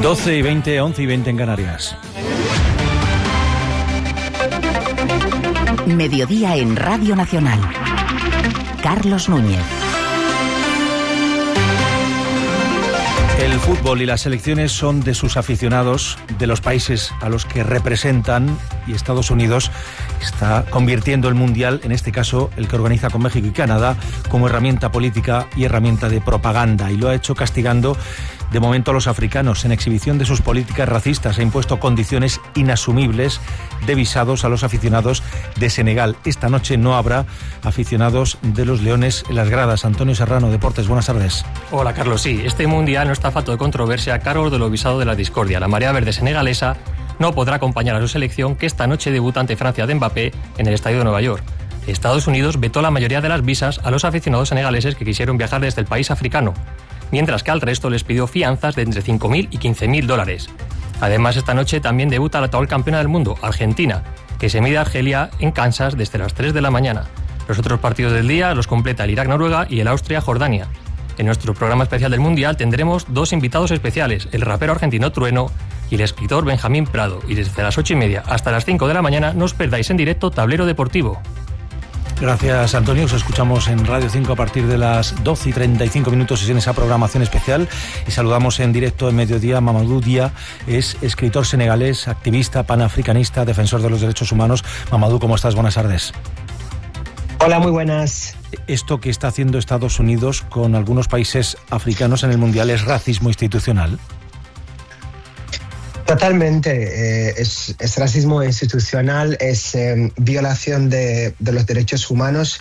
12:20, 11:20 en Canarias. Mediodía en Radio Nacional. Carlos Núñez. El fútbol y las selecciones son de sus aficionados, de los países a los que representan, y Estados Unidos está convirtiendo el Mundial, en este caso el que organiza con México y Canadá, como herramienta política y herramienta de propaganda, y lo ha hecho castigando de momento a los africanos. En exhibición de sus políticas racistas ha impuesto condiciones inasumibles de visados a los aficionados de Senegal. Esta noche no habrá aficionados de los Leones en las gradas. Antonio Serrano, Deportes, buenas tardes. Hola Carlos, sí, este Mundial no está falto de controversia a cargo de los visados de la discordia. La marea verde senegalesa no podrá acompañar a su selección, que esta noche debuta ante Francia de Mbappé en el Estadio de Nueva York. Estados Unidos vetó la mayoría de las visas a los aficionados senegaleses que quisieron viajar desde el país africano, mientras que al resto les pidió fianzas de entre $5.000 y $15.000. Además, esta noche también debuta la actual campeona del mundo, Argentina, que se mide a Argelia en Kansas desde las 3 de la mañana. Los otros partidos del día los completa el Irak-Noruega y el Austria-Jordania. En nuestro programa especial del Mundial tendremos dos invitados especiales, el rapero argentino Trueno y el escritor Benjamín Prado. Y desde las 8:30 hasta las 5 de la mañana no os perdáis en directo Tablero Deportivo. Gracias, Antonio. Os escuchamos en Radio 5 a partir de las 12:35 en esa programación especial. Y saludamos en directo en mediodía a Mamadou Dia, es escritor senegalés, activista, panafricanista, defensor de los derechos humanos. Mamadou, ¿cómo estás? Buenas tardes. Hola, muy buenas. ¿Esto que está haciendo Estados Unidos con algunos países africanos en el Mundial es racismo institucional? Totalmente, es racismo institucional, es violación de los derechos humanos,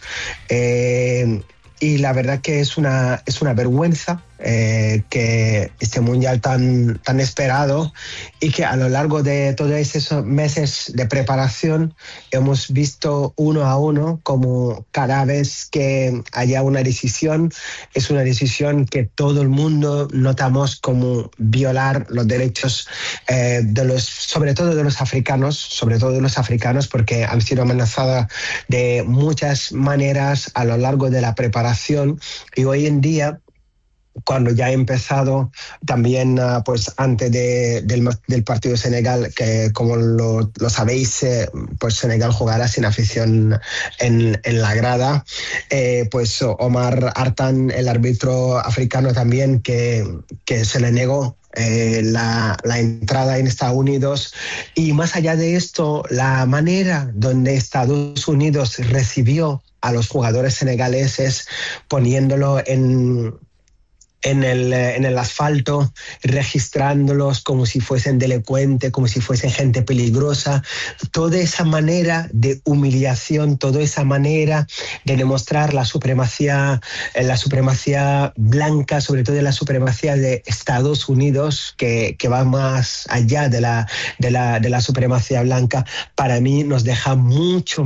y la verdad que es una vergüenza que este mundial tan esperado, y que a lo largo de todos esos meses de preparación hemos visto uno a uno como cada vez que haya una decisión, es una decisión que todo el mundo notamos como violar los derechos sobre todo de los africanos, porque han sido amenazados de muchas maneras a lo largo de la preparación. Y hoy en día, cuando ya ha empezado también, pues antes del partido de Senegal, que como lo sabéis, pues Senegal jugará sin afición en la grada, pues Omar Hartan, el árbitro africano también, que se le negó la entrada en Estados Unidos. Y más allá de esto, la manera donde Estados Unidos recibió a los jugadores senegaleses, poniéndolo en el asfalto, registrándolos como si fuesen delincuentes, como si fuesen gente peligrosa. Toda esa manera de humillación, toda esa manera de demostrar la supremacía blanca, sobre todo la supremacía de Estados Unidos, que va más allá de la supremacía blanca, para mí nos deja mucho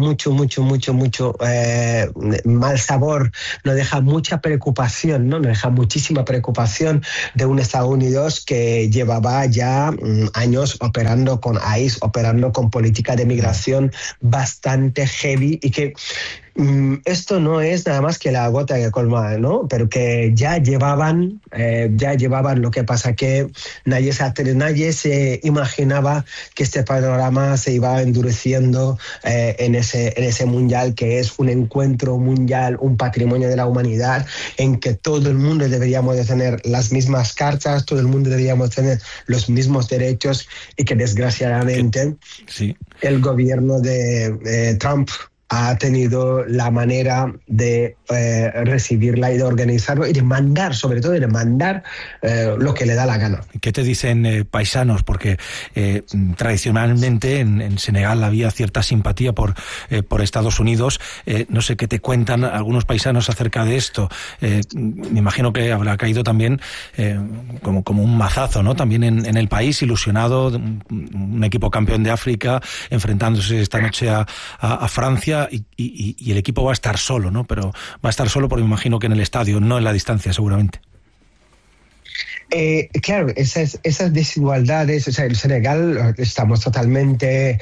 mal sabor, nos deja mucha preocupación, ¿no? Nos deja muchísima preocupación de un Estados Unidos que llevaba ya años operando con ICE, operando con política de migración bastante heavy, y que esto no es nada más que la gota que colma, ¿no? Pero que ya llevaban, lo que pasa que nadie se imaginaba que este panorama se iba endureciendo en ese mundial, que es un encuentro mundial, un patrimonio de la humanidad, en que todo el mundo deberíamos de tener las mismas cartas, todo el mundo deberíamos tener los mismos derechos, y que desgraciadamente sí, el gobierno de Trump ha tenido la manera de recibirla y de organizarlo y de mandar, sobre todo de mandar lo que le da la gana. ¿Qué te dicen paisanos? Porque tradicionalmente en Senegal había cierta simpatía por Estados Unidos. No sé qué te cuentan algunos paisanos acerca de esto. Me imagino que habrá caído también como un mazazo, ¿no? También en el país, ilusionado, un equipo campeón de África, enfrentándose esta noche a Francia. Y el equipo va a estar solo, ¿no? Pero va a estar solo porque me imagino que en el estadio, no en la distancia, seguramente. Claro, esas desigualdades, o sea, el Senegal estamos totalmente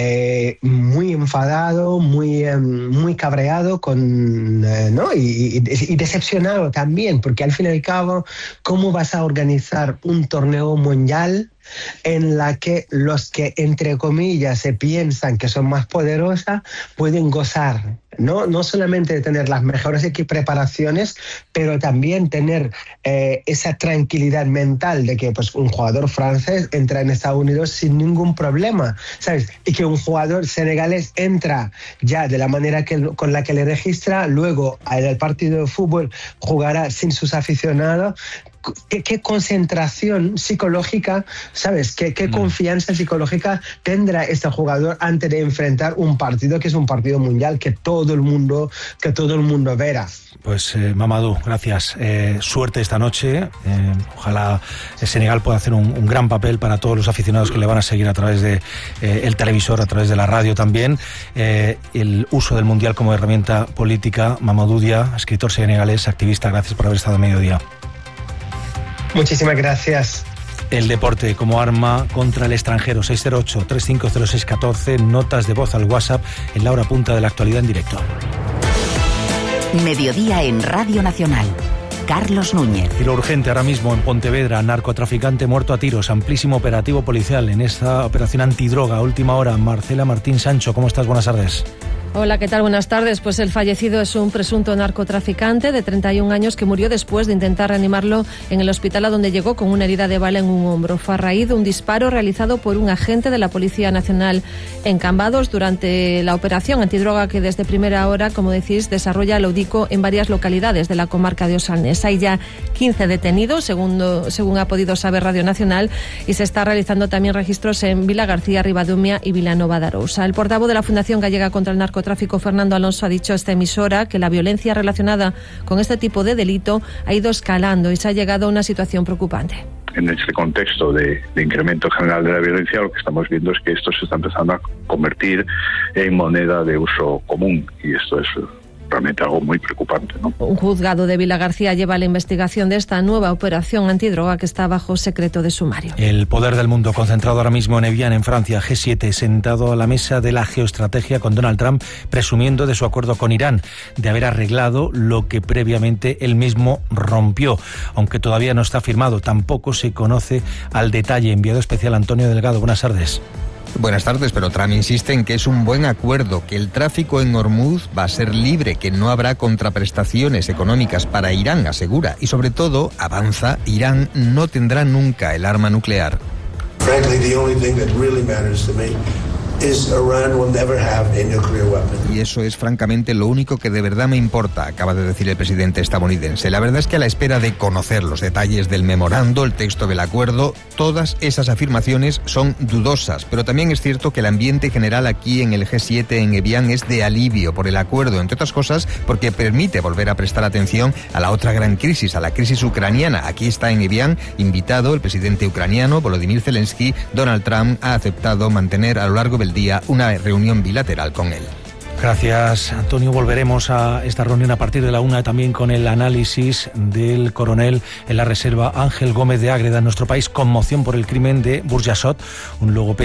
muy enfadado, muy cabreado ¿no? y decepcionado también, porque al fin y al cabo, ¿cómo vas a organizar un torneo mundial en la que los que, entre comillas, se piensan que son más poderosas pueden gozar, no solamente de tener las mejores preparaciones, pero también tener esa tranquilidad mental de que pues, un jugador francés entra en Estados Unidos sin ningún problema, ¿sabes? Y que un jugador senegalés entra ya de la manera con la que le registra, luego en el partido de fútbol jugará sin sus aficionados. ¿Qué concentración psicológica, ¿sabes? ¿Qué confianza psicológica tendrá este jugador antes de enfrentar un partido que es un partido mundial que todo el mundo verá? Pues Mamadou, gracias. Suerte esta noche. Ojalá el Senegal pueda hacer un gran papel para todos los aficionados que le van a seguir a través de el televisor, a través de la radio también. El uso del mundial como herramienta política. Mamadou Dia, escritor senegalés, activista, gracias por haber estado a mediodía. Muchísimas gracias. El deporte como arma contra el extranjero. 608-350614. Notas de voz al WhatsApp en la hora punta de la actualidad en directo. Mediodía en Radio Nacional. Carlos Núñez. Y lo urgente ahora mismo en Pontevedra, narcotraficante muerto a tiros, amplísimo operativo policial en esta operación antidroga. Última hora, Marcela Martín Sancho, ¿cómo estás? Buenas tardes. Hola, ¿qué tal? Buenas tardes. Pues el fallecido es un presunto narcotraficante de 31 años que murió después de intentar reanimarlo en el hospital a donde llegó con una herida de bala en un hombro. Fue a raíz de un disparo realizado por un agente de la Policía Nacional en Cambados durante la operación antidroga que desde primera hora, como decís, desarrolla la UDICO en varias localidades de la comarca de Osalnés. Hay ya 15 detenidos, según ha podido saber Radio Nacional, y se está realizando también registros en Vilagarcía, Ribadumia y Vilanova de Arousa. El portavoz de la Fundación Gallega contra el Narcotráfico, Fernando Alonso, ha dicho a esta emisora que la violencia relacionada con este tipo de delito ha ido escalando y se ha llegado a una situación preocupante. En este contexto de incremento general de la violencia, lo que estamos viendo es que esto se está empezando a convertir en moneda de uso común, y esto es realmente algo muy preocupante, ¿no? Un juzgado de Vilagarcía lleva la investigación de esta nueva operación antidroga que está bajo secreto de sumario. El poder del mundo concentrado ahora mismo en Evian, en Francia. G7 sentado a la mesa de la geoestrategia con Donald Trump, presumiendo de su acuerdo con Irán, de haber arreglado lo que previamente él mismo rompió. Aunque todavía no está firmado, tampoco se conoce al detalle. Enviado especial Antonio Delgado, buenas tardes. Buenas tardes, pero Trump insiste en que es un buen acuerdo, que el tráfico en Hormuz va a ser libre, que no habrá contraprestaciones económicas para Irán, asegura, y sobre todo, avanza, Irán no tendrá nunca el arma nuclear. Frankly, the only thing that really matters to me is Iran will never have a nuclear weapon. Y eso es francamente lo único que de verdad me importa, acaba de decir el presidente estadounidense. La verdad es que a la espera de conocer los detalles del memorando, el texto del acuerdo, todas esas afirmaciones son dudosas, pero también es cierto que el ambiente general aquí en el G7 en Evian es de alivio por el acuerdo, entre otras cosas porque permite volver a prestar atención a la otra gran crisis, a la crisis ucraniana. Aquí está en Evian invitado el presidente ucraniano Volodymyr Zelensky. Donald Trump ha aceptado mantener a lo largo del día una reunión bilateral con él. Gracias, Antonio. Volveremos a esta reunión a partir de la 1, también con el análisis del coronel en la reserva Ángel Gómez de Ágreda. En nuestro país, conmoción por el crimen de Burjasot, un logopeda